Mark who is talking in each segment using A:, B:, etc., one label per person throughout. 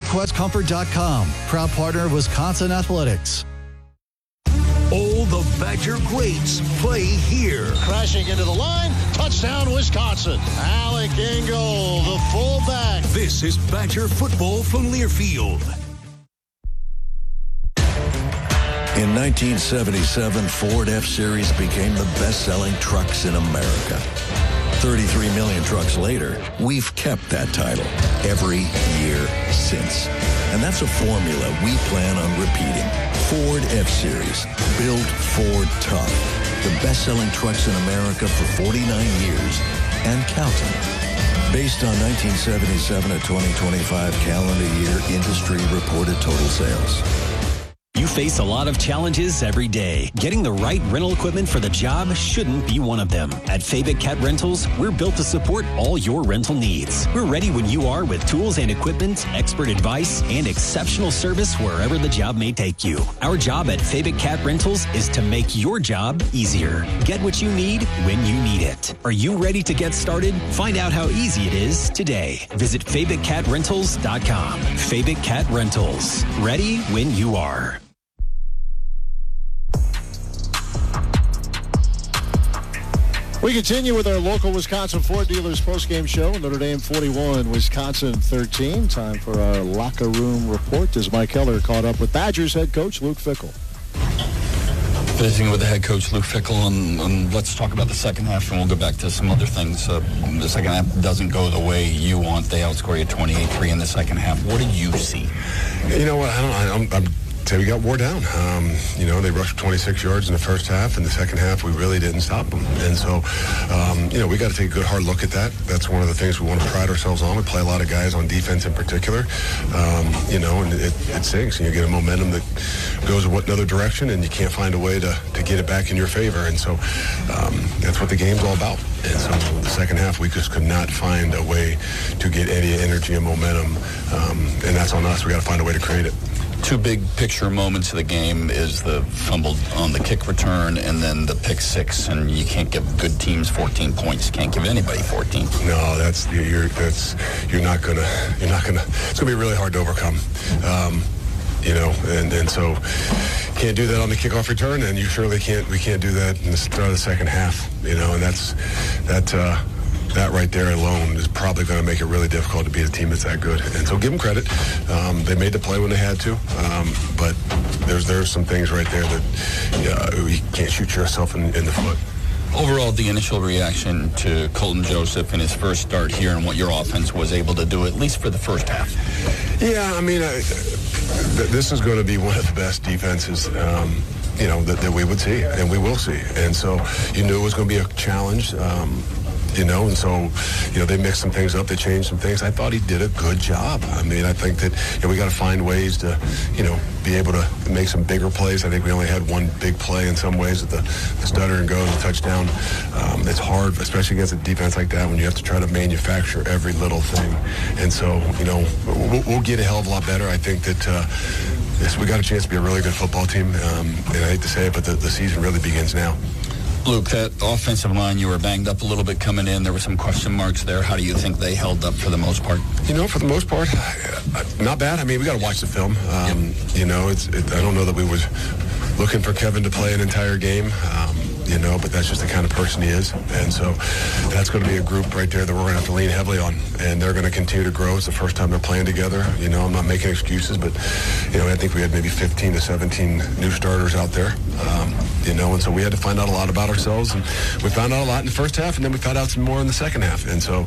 A: VarquetteComfort.com, proud partner of Wisconsin Athletics.
B: All the Badger greats play here.
C: Crashing into the line, touchdown Wisconsin. Alec Ingle, the fullback.
B: This is Badger football from Learfield.
D: In 1977, Ford F-Series became the best-selling trucks in America. 33 million trucks later, we've kept that title every year since. And that's a formula we plan on repeating. Ford F-Series, built Ford tough. The best-selling trucks in America for 49 years and counting. Based on 1977 to 2025 calendar year industry reported total sales.
E: You face a lot of challenges every day. Getting the right rental equipment for the job shouldn't be one of them. At Fabic Cat Rentals, we're built to support all your rental needs. We're ready when you are with tools and equipment, expert advice, and exceptional service wherever the job may take you. Our job at Fabic Cat Rentals is to make your job easier. Get what you need when you need it. Are you ready to get started? Find out how easy it is today. Visit FabicCatRentals.com. Fabic Cat Rentals. Ready when you are.
C: We continue with our local Wisconsin Ford dealers postgame show. Notre Dame 41, Wisconsin 13. Time for our locker room report as Mike Keller caught up with Badgers head coach Luke Fickell.
F: Visiting with the head coach Luke Fickell, and let's talk about the second half, and we'll go back to some other things. The second half doesn't go the way you want. They outscore you 28-3 in the second half. What did you see?
G: You know what? I'm say we got wore down. They rushed 26 yards in the first half. In the second half, we really didn't stop them. And so, we got to take a good hard look at that. That's one of the things we want to pride ourselves on. We play a lot of guys on defense in particular, and it sinks. And you get a momentum that goes another direction, and you can't find a way to get it back in your favor. And so that's what the game's all about. And so the second half, we just could not find a way to get any energy and momentum. And that's on us. We got to find a way to create it.
F: Two big picture moments of the game is the fumble on the kick return and then the pick six, and you can't give good teams 14 points. You can't give anybody 14.
G: No, it's gonna be really hard to overcome. And so can't do that on the kickoff return, and you surely can't. We can't do that in the start of the second half. And that right there alone is probably going to make it really difficult to beat a team that's that good. And so give them credit. They made the play when they had to. But there's some things right there that you can't shoot yourself in the foot.
F: Overall, the initial reaction to Colton Joseph in his first start here and what your offense was able to do, at least for the first half.
G: Yeah, this is going to be one of the best defenses that we would see, and we will see. And so you knew it was going to be a challenge. And so, they mixed some things up. They changed some things. I thought he did a good job. I think that we got to find ways to, be able to make some bigger plays. I think we only had one big play in some ways at the stutter and go, the touchdown. It's hard, especially against a defense like that, when you have to try to manufacture every little thing. And so, we'll get a hell of a lot better. I think that we got a chance to be a really good football team. And I hate to say it, but the season really begins now.
F: Luke, that offensive line, you were banged up a little bit coming in. There were some question marks there. How do you think they held up for the most part?
G: For the most part, not bad. We got to watch the film. I don't know that we was looking for Kevin to play an entire game. But that's just the kind of person he is. And so that's going to be a group right there that we're going to have to lean heavily on. And they're going to continue to grow. It's the first time they're playing together. I'm not making excuses, but, I think we had maybe 15 to 17 new starters out there. And so we had to find out a lot about ourselves. And we found out a lot in the first half, and then we found out some more in the second half. And so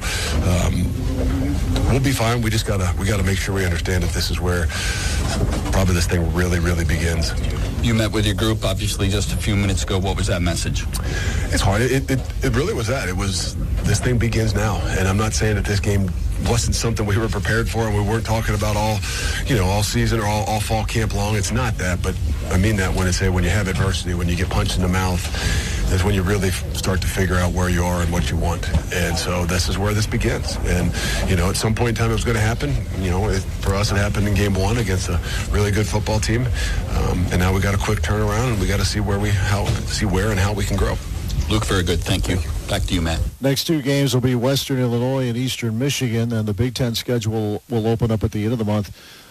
G: we'll be fine. We just got to make sure we understand that this is where probably this thing really, really begins.
F: You met with your group, obviously, just a few minutes ago. What was that message?
G: It's hard. It really was that. It was, this thing begins now. And I'm not saying that this game wasn't something we were prepared for and we weren't talking about all season or all fall camp long. It's not that. But I mean that when you have adversity, when you get punched in the mouth, that's when you really start to figure out where you are and what you want. And so this is where this begins. And, at some point in time it was going to happen. For us it happened in game one against a really good football team. And now we got a quick turnaround and we got to see where and how we can grow.
F: Luke, very good. Thank you. Back to you, Matt.
C: Next two games will be Western Illinois and Eastern Michigan, and the Big Ten schedule will open up at the end of the month